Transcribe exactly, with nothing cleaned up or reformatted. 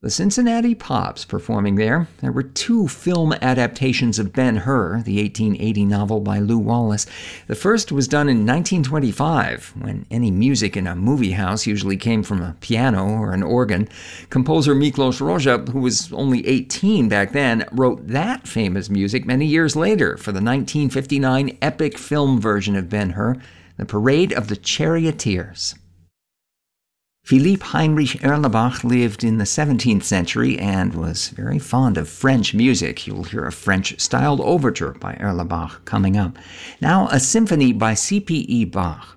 The Cincinnati Pops performing there. There were two film adaptations of Ben-Hur, the eighteen eighty novel by Lew Wallace. The first was done in nineteen twenty-five, when any music in a movie house usually came from a piano or an organ. Composer Miklos Rozsa, who was only eighteen back then, wrote that famous music many years later for the nineteen fifty-nine epic film version of Ben-Hur, The Parade of the Charioteers. Philippe Heinrich Erlebach lived in the seventeenth century and was very fond of French music. You'll hear a French-styled overture by Erlebach coming up. Now, a symphony by C P E Bach.